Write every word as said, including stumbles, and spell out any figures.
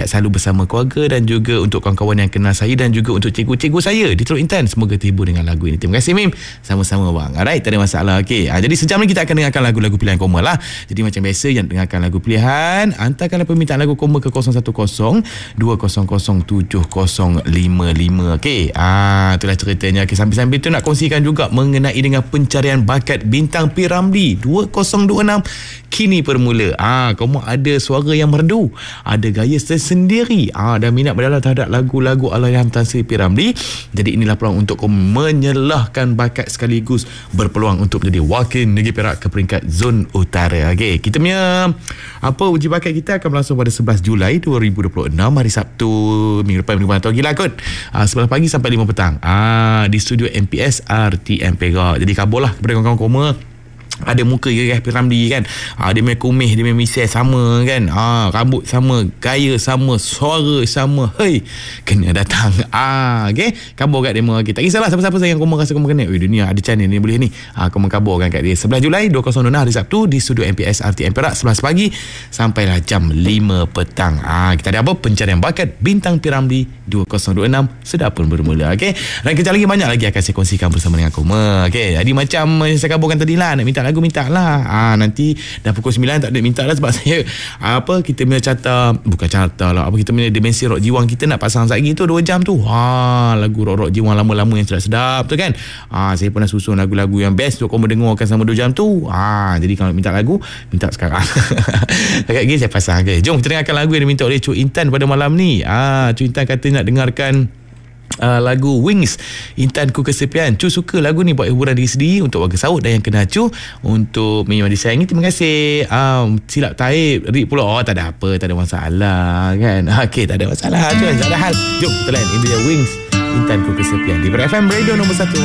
berkat selalu bersama keluarga dan juga untuk kawan-kawan yang kenal saya dan juga untuk cikgu-cikgu saya di Teluk Intan. Semoga terhibur dengan lagu ini. Terima kasih Mim. Sama-sama bang. Alright, tak ada masalah. Okey. Ha, jadi sejam ni kita akan dengarkan lagu-lagu pilihan Koma lah. Jadi macam biasa yang dengarkan lagu pilihan, hantarkanlah permintaan lagu Koma ke kosong satu kosong dua kosong kosong tujuh kosong lima lima. Okey. Ah, itulah ceritanya. Okey, sambil-sambil tu nak kongsikan juga mengenai dengan pencarian bakat bintang P. Ramlee dua kosong dua enam kini bermula. Ah, kamu ada suara yang merdu, ada gaya tersendiri, ah, dan minat berdalam terhadap lagu-lagu Allahyarham Tan Sri P. Ramlee. Jadi inilah peluang untuk kamu menyelahkan bakat sekaligus berpeluang untuk menjadi wakil negeri Perak ke peringkat zon utara. Okey, kita punya apa uji bakat kita akan berlangsung pada sebelas Julai dua ribu dua puluh enam, hari Sabtu minggu depan, minggu depan gila kot. Ah, sebelas pagi sampai lima petang. Ah, di studio M P S R T M Perak. Jadi kabarlah kepada kawan-kawan Koma, ada muka Gaya P. Ramlee kan, ha, dia main kumih, dia main misai sama kan, ha, rambut sama, gaya sama, suara sama, hei, kena datang. Ah, okay, kabur kat demo. Okay, tak kisahlah siapa-siapa yang Koma rasa Koma kena, oh, dunia ada channel ni boleh ni, ha, Koma kaburkan kat dia. Sebelas Julai dua kosong dua enam hari Sabtu di studio M P S R T M Perak, sebelas pagi sampailah jam lima petang. Ah, kita ada apa? Pencarian bakat bintang P. Ramlee dua kosong dua enam sudah pun bermula. Okay, dan kejap lagi banyak lagi akan saya kongsikan bersama dengan Koma. Okay, jadi macam saya kaburkan tadi lah, nak minta lagu minta lah. Ah, nanti dah pukul sembilan tak ada minta lah, sebab saya apa kita punya carta, bukan carta lah, apa kita punya dimensi rock jiwang kita nak pasang lagi tu dua jam tu. Ha, lagu rock-rock jiwang lama-lama yang sedap-sedap tu kan. Ah, saya pernah susun lagu-lagu yang best untuk kamu dengarkan sama dua jam tu. Ah, jadi kalau minta lagu minta sekarang. Dekat gini saya pasang. Okay, jom kita dengarkan lagu yang diminta oleh Cuk Intan pada malam ni. Ah, Cuk Intan kata nak dengarkan Uh, lagu Wings, Intan Ku Kesepian. Cu suka lagu ni buat hiburan diri sendiri, untuk warga Saud dan yang kena Cu untuk memang disayangi. Terima kasih. um, Silap taib Rik pula. Oh, tak ada apa, tak ada masalah kan. Okey, tak ada masalah. Jom, tak ada hal. Jom kita lain. Ini dia Wings, Intan Ku Kesepian di F M Radio nombor satu.